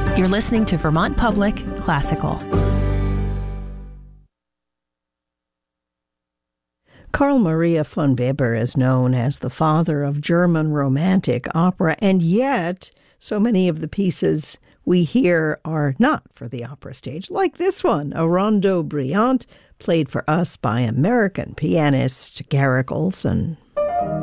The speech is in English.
You're listening to Vermont Public Classical. Carl Maria von Weber is known as the father of German Romantic opera, and yet so many of the pieces we hear are not for the opera stage, like this one, a Rondo Brillante, played for us by American pianist Garrick Olson.